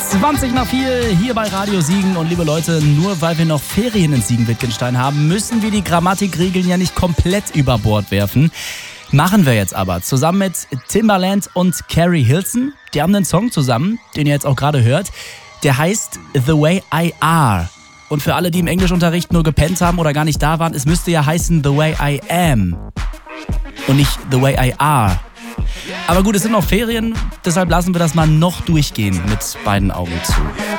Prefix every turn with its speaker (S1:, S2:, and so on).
S1: 4:20 hier bei Radio Siegen. Und liebe Leute, nur weil wir noch Ferien in Siegen-Wittgenstein haben, müssen wir die Grammatikregeln ja nicht komplett über Bord werfen. Machen wir jetzt aber, zusammen mit Timbaland und Carrie Hilson. Die haben einen Song zusammen, den ihr jetzt auch gerade hört. Der heißt The Way I Are. Und für alle, die im Englischunterricht nur gepennt haben oder gar nicht da waren, es müsste ja heißen The Way I Am. Und nicht The Way I Are. Aber gut, es sind noch Ferien, deshalb lassen wir das mal noch durchgehen mit beiden Augen zu.